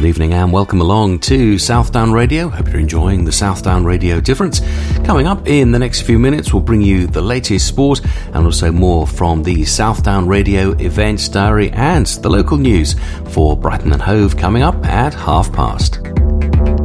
Good evening and welcome along to Southdown Radio. Hope you're enjoying the Southdown Radio Difference. Coming up in the next few minutes, we'll bring you the latest sport and also more from the Southdown Radio events diary and the local news for Brighton and Hove coming up at past.